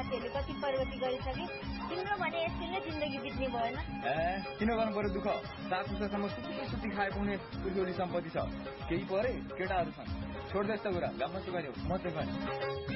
साथीहरूले कति प्रगति गरिसके, तिम्रो भने यसले नै जिन्दगी बित्ने भएन। किन गर्नु पर्यो दुःख? 7 वर्षसम्म सुती खाएको हुने तुल्योली सम्पत्ति छ, केही परे केटाहरू छन्। छोड्दै यस्तो कुरा, गाउँमा सुकाइदेऊ, म चाहिँ